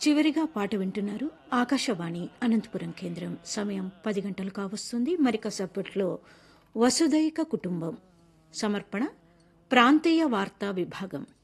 చివరిగా పాట వింటున్నారు. ఆకాశవాణి అనంతపురం కేంద్రం. సమయం 10 గంటలు కావస్తుంది. మరి కాసేపట్లో వసుదైక కుటుంబం సమర్పణ ప్రాంతీయ వార్తా విభాగం.